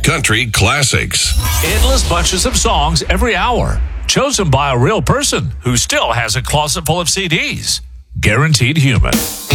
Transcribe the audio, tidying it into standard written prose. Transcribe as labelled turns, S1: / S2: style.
S1: country classics.
S2: Endless bunches of songs every hour, chosen by a real person who still has a closet full of CDs. Guaranteed Human.